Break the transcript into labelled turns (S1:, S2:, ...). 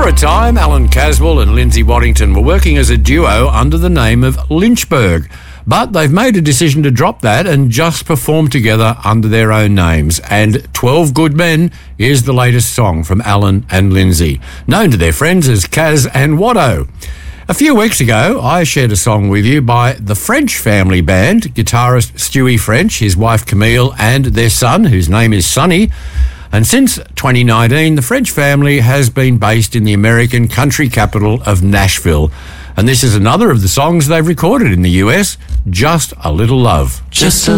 S1: For a time, Alan Caswell and Lindsay Waddington were working as a duo under the name of Lynchburg, but they've made a decision to drop that and just perform together under their own names. And 12 Good Men is the latest song from Alan and Lindsay, known to their friends as Kaz and Watto. A few weeks ago, I shared a song with you by the French family band, guitarist Stewie French, his wife Camille, and their son, whose name is Sonny. And since 2019, the French family has been based in the American country capital of Nashville. And this is another of the songs they've recorded in the US, Just a Little Love.
S2: Just a